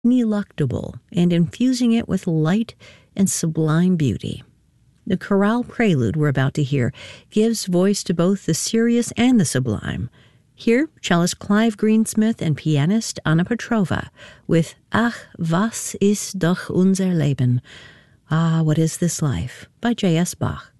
ineluctable and infusing it with light and sublime beauty. The chorale prelude we're about to hear gives voice to both the serious and the sublime. Here, cellist Clive Greensmith and pianist Anna Petrova with Ach, was ist doch unser Leben? Ah, what is this life? By J.S. Bach.